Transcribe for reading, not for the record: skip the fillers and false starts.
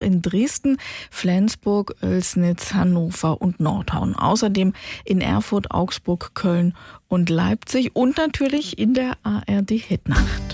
in Dresden, Flensburg, Oelsnitz, Hannover und Nordhorn. Außerdem in Erfurt, Augsburg, Köln und Leipzig und natürlich in der ARD Hitnacht.